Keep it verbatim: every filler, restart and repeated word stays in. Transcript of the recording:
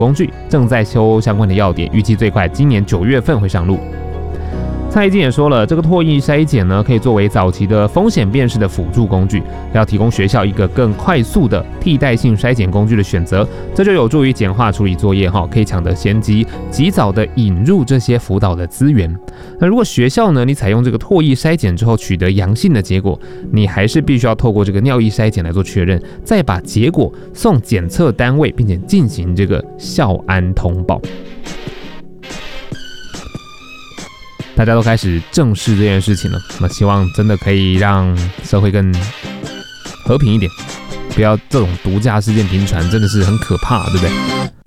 工具，正在修相关的要点，预计最快今年九月份会上路。蔡宜静也说了，这个唾液筛检呢，可以作为早期的风险辨识的辅助工具，要提供学校一个更快速的替代性筛检工具的选择，这就有助于简化处理作业哈，可以抢得先机，及早的引入这些辅导的资源。那如果学校呢，你采用这个唾液筛检之后取得阳性的结果，你还是必须要透过这个尿液筛检来做确认，再把结果送检测单位，并且进行这个校安通报。大家都开始正视这件事情了，那希望真的可以让社会更和平一点，不要这种毒驾事件频传，真的是很可怕，对不对？